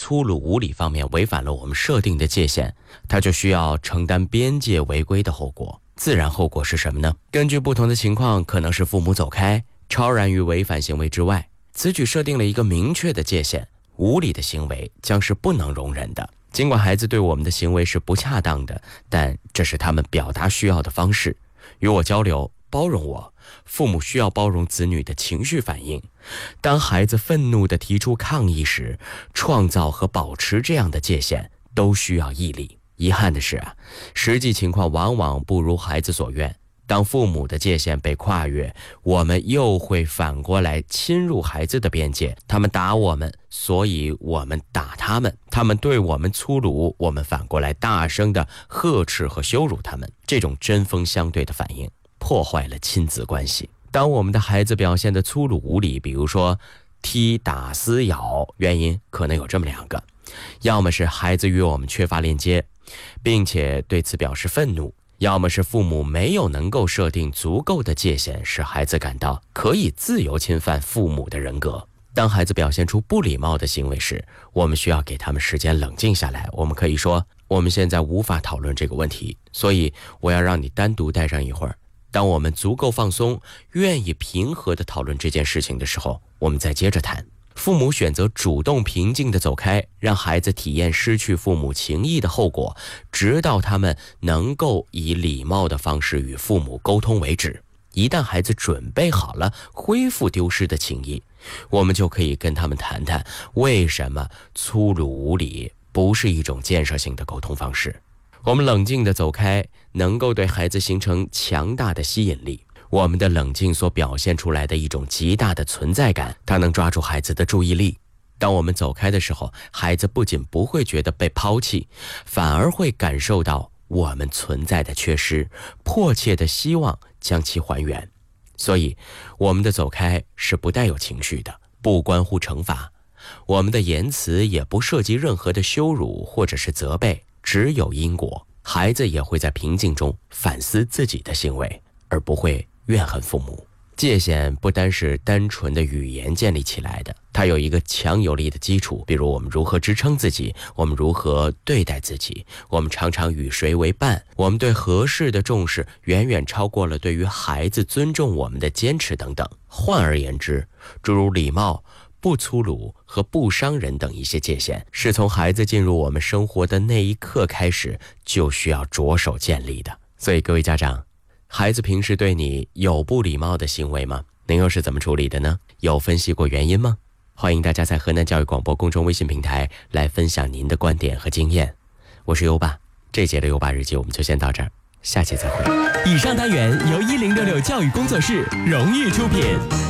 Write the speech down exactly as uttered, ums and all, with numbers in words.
粗鲁无礼方面违反了我们设定的界限，他就需要承担边界违规的后果。自然后果是什么呢？根据不同的情况，可能是父母走开，超然于违反行为之外。此举设定了一个明确的界限，无理的行为将是不能容忍的。尽管孩子对我们的行为是不恰当的，但这是他们表达需要的方式。与我交流，包容我。父母需要包容子女的情绪反应。当孩子愤怒地提出抗议时，创造和保持这样的界限都需要毅力。遗憾的是啊，实际情况往往不如孩子所愿。当父母的界限被跨越，我们又会反过来侵入孩子的边界。他们打我们，所以我们打他们。他们对我们粗鲁，我们反过来大声地呵斥和羞辱他们。这种针锋相对的反应破坏了亲子关系。当我们的孩子表现得粗鲁无礼，比如说踢打撕咬，原因可能有这么两个：要么是孩子与我们缺乏链接，并且对此表示愤怒；要么是父母没有能够设定足够的界限，使孩子感到可以自由侵犯父母的人格。当孩子表现出不礼貌的行为时，我们需要给他们时间冷静下来。我们可以说，我们现在无法讨论这个问题，所以我要让你单独待上一会儿。当我们足够放松，愿意平和地讨论这件事情的时候，我们再接着谈。父母选择主动平静地走开，让孩子体验失去父母情谊的后果，直到他们能够以礼貌的方式与父母沟通为止。一旦孩子准备好了恢复丢失的情谊，我们就可以跟他们谈谈为什么粗鲁无礼不是一种建设性的沟通方式。我们冷静地走开，能够对孩子形成强大的吸引力。我们的冷静所表现出来的一种极大的存在感，它能抓住孩子的注意力。当我们走开的时候，孩子不仅不会觉得被抛弃，反而会感受到我们存在的缺失，迫切的希望将其还原。所以，我们的走开是不带有情绪的，不关乎惩罚。我们的言辞也不涉及任何的羞辱或者是责备，只有因果。孩子也会在平静中反思自己的行为，而不会怨恨父母。界限不单是单纯的语言建立起来的，它有一个强有力的基础，比如我们如何支撑自己，我们如何对待自己，我们常常与谁为伴，我们对合适的重视远远超过了对于孩子尊重我们的坚持等等。换而言之，诸如礼貌、不粗鲁和不伤人等一些界限，是从孩子进入我们生活的那一刻开始就需要着手建立的。所以各位家长，孩子平时对你有不礼貌的行为吗？您又是怎么处理的呢？有分析过原因吗？欢迎大家在河南教育广播公众微信平台来分享您的观点和经验。我是优爸，这节的优爸日记我们就先到这儿，下期再会。 以上单元由一零六六教育工作室荣誉出品。